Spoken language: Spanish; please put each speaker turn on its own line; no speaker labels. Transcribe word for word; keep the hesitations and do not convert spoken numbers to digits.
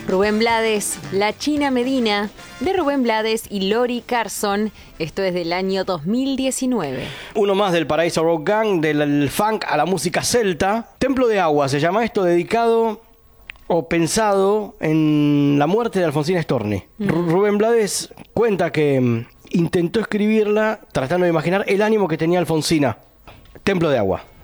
Rubén Blades, La China Medina, de Rubén Blades y Lori Carson. Esto es del año dos mil diecinueve.
Uno más del Paraíso Rock Gang, del funk a la música celta. Templo de Agua se llama esto, dedicado o pensado en la muerte de Alfonsina Storni. Mm. Rubén Blades cuenta que mm, intentó escribirla tratando de imaginar el ánimo que tenía Alfonsina. Templo de Agua.